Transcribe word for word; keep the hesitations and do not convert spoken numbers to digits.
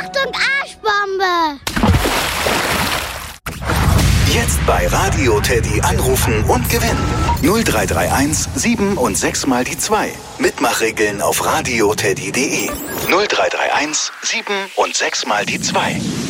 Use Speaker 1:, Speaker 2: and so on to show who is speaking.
Speaker 1: Achtung, Arschbombe!
Speaker 2: Jetzt bei Radio Teddy anrufen und gewinnen. null drei drei eins sieben und sechs mal die zwei. Mitmachregeln auf radioteddy punkt de. null drei drei eins sieben und sechs mal die zwei.